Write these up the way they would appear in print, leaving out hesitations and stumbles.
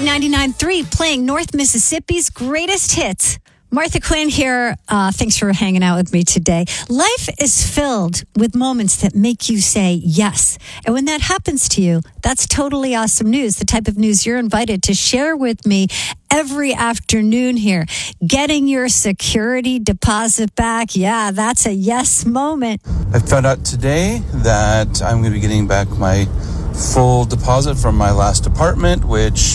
99.3 playing North Mississippi's greatest hits. Martha Quinn here. Thanks for hanging out with me today. Life is filled with moments that make you say yes. And when that happens to you, that's totally awesome news. The type of news you're invited to share with me every afternoon here. Getting your security deposit back. Yeah, that's a yes moment. I found out today that I'm going to be getting back my full deposit from my last apartment, which,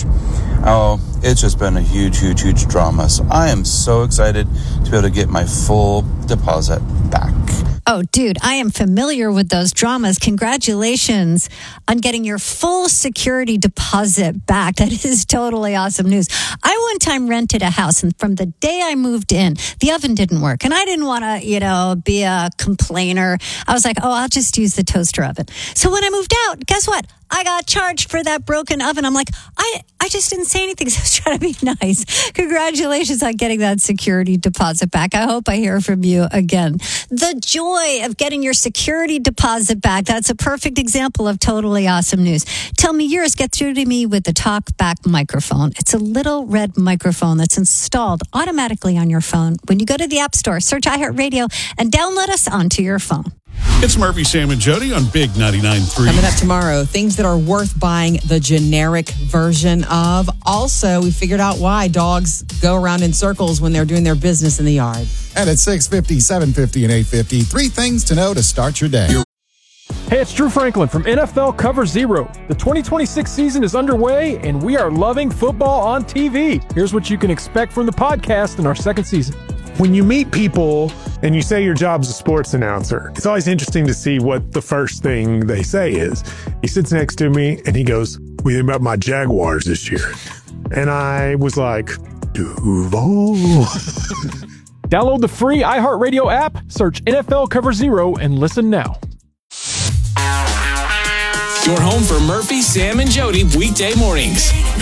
it's just been a huge drama. So I am so excited to be able to get my full deposit back. Oh, dude, I am familiar with those dramas. Congratulations on getting your full security deposit back. That is totally awesome news. I one time rented a house, and from the day I moved in, the oven didn't work. And I didn't want to, be a complainer. I was like, I'll just use the toaster oven. So when I moved out, guess what? I got charged for that broken oven. I'm like, I just didn't say anything. So I was trying to be nice. Congratulations on getting that security deposit back. I hope I hear from you again. The joy of getting your security deposit back. That's a perfect example of totally awesome news. Tell me yours. Get through to me with the TalkBack microphone. It's a little red microphone that's installed automatically on your phone. When you go to the App Store, search iHeartRadio and download us onto your phone. It's Murphy, Sam, and Jody on Big 99.3. Coming up tomorrow, things that are worth buying the generic version of. Also, we figured out why dogs go around in circles when they're doing their business in the yard. And at 6:50, 7:50, and 8:50, 3 things to know to start your day. Hey, it's Drew Franklin from NFL Cover Zero. The 2026 season is underway, and we are loving football on TV. Here's what you can expect from the podcast in our second season. When you meet people and you say your job's a sports announcer, it's always interesting to see what the first thing they say is. He sits next to me and he goes, "What do you think about my Jaguars this year?" And I was like, Duval. Download the free iHeartRadio app, search NFL Cover Zero, and listen now. Your home for Murphy, Sam, and Jody weekday mornings.